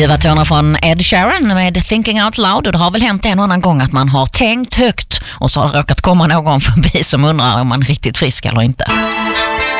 Det var toner från Ed Sheeran med Thinking Out Loud, och det har väl hänt en annan gång att man har tänkt högt och så har det råkat komma någon förbi som undrar om man är riktigt frisk eller inte.